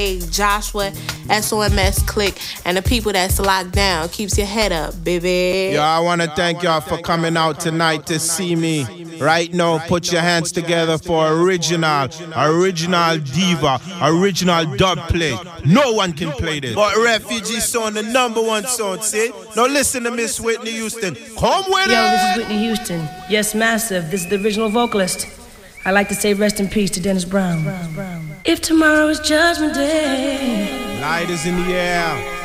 Joshua, SOMS Click, and the people that's locked down. Keeps your head up, baby. Yeah, I want to thank y'all for coming out tonight to see me. Right now, put your hands together for original diva, original dub play. No one can play this. But Refugee Sound, the #1 sound, see? Now listen to Miss Whitney Houston. Come with it! Yo, this is Whitney Houston. Yes, massive. This is the original vocalist. I like to say rest in peace to Dennis Brown. If tomorrow is Judgment Day, light is in the air.